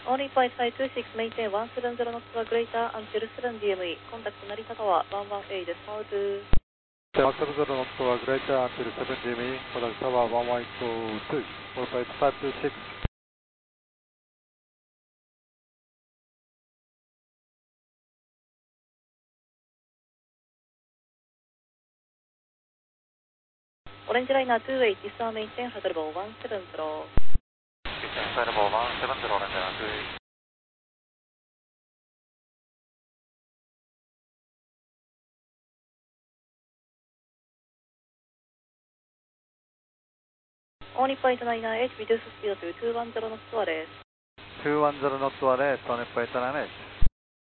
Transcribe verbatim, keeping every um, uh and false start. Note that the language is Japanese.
Only flight side two six, maintain one seven zero knotsは greater until seven D M E。コンタクト成田川いちいち です。ハウトゥー。 one seven zero knotsは greater until seven D M E。コンタクト川いちいち two。All flight five two six。 オレンジライナーツーウェイ、ディスアーメインテン、ハザルボーいちセブンゼロ。 ハザルボーいちセブンゼロ、オレンジライナーツーウェイ。 Only flight nine nine H, reduce speed to two one zero knots はです。 two one zero knots はです。Only flight nine nine H。